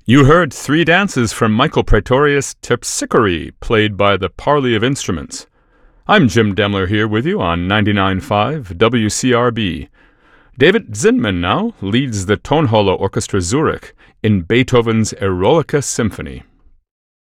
You heard three dances from Michael Praetorius' Terpsichore, played by the Parley of Instruments. I'm Jim Demler here with you on 99.5 WCRB. David Zinman now leads the Tonhalle Orchestra Zurich in Beethoven's Eroica Symphony.